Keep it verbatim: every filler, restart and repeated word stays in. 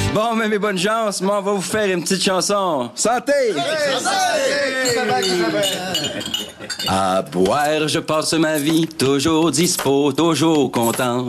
Bon, mais mes bonnes chances, moi, on va vous faire une petite chanson. Santé! À boire, je passe ma vie, toujours dispo, toujours content.